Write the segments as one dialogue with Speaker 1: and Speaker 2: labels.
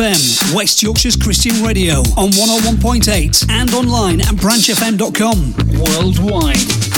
Speaker 1: FM, West Yorkshire's Christian radio on 101.8 and online at branchfm.com. Worldwide.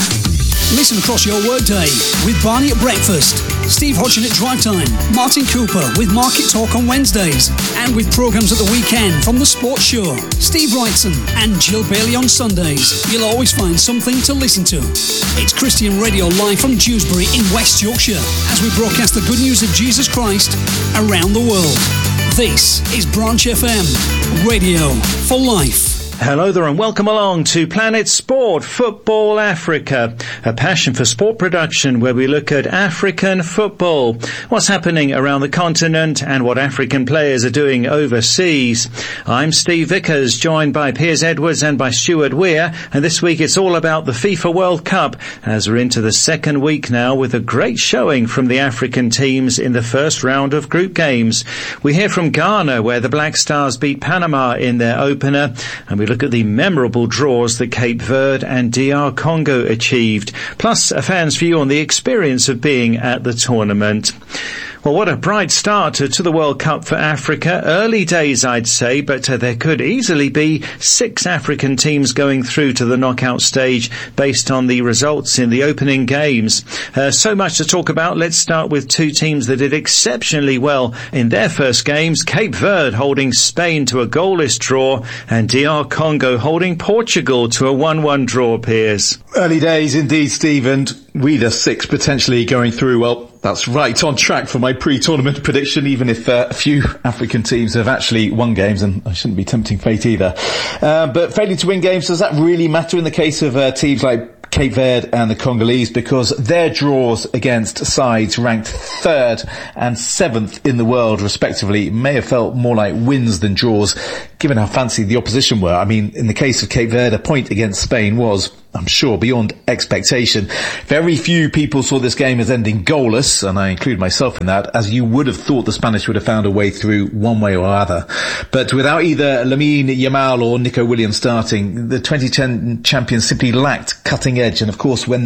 Speaker 1: Listen across your workday with Barney at breakfast, Steve Hodgson at drive time, Martin Cooper with Market Talk on Wednesdays, and with programmes at the weekend from The Sports Show, Steve Wrightson and Jill Bailey on Sundays. You'll always find something to listen to. It's Christian Radio live from Dewsbury in West Yorkshire as we broadcast the good news of Jesus Christ around the world. This is Branch FM, radio for life.
Speaker 2: Hello there and welcome along to Planet Sport Football Africa, a passion for sport production where we look at African football, what's happening around the continent and what African players are doing overseas. I'm Steve Vickers, joined by Piers Edwards and by Stuart Weir, and this week it's all about the FIFA World Cup as we're into the second week now with a great showing from the African teams in the first round of group games. We hear from Ghana where the Black Stars beat Panama in their opener, and we look at the memorable draws that Cape Verde and DR Congo achieved, plus a fan's view on the experience of being at the tournament. Well, what a bright start to the World Cup for Africa. Early days, I'd say, but there could easily be 6 African teams going through to the knockout stage based on the results in the opening games. So much to talk about. Let's start with 2 teams that did exceptionally well in their first games. Cape Verde holding Spain to a goalless draw and DR Congo holding Portugal to a 1-1 draw, Piers.
Speaker 3: Early days indeed, Steve, and we the 6 potentially going through. Well, that's right, on track for my pre-tournament prediction, even if a few African teams have actually won games, and I shouldn't be tempting fate either. But failing to win games, does that really matter in the case of teams like Cape Verde and the Congolese, because their draws against sides ranked 3rd and 7th in the world respectively may have felt more like wins than draws, given how fancy the opposition were. I mean, in the case of Cape Verde, a point against Spain was, I'm sure, beyond expectation. Very few people saw this game as ending goalless, and I include myself in that, as you would have thought the Spanish would have found a way through one way or other. But without either Lamine Yamal or Nico Williams starting, the 2010 champions simply lacked cutting edge, and of course when